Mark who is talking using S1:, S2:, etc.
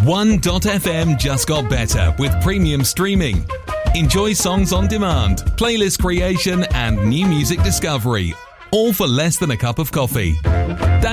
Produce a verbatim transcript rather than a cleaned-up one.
S1: one dot f m just got better with premium streaming. Enjoy songs on demand, playlist creation and new music discovery, all for less than a cup of coffee.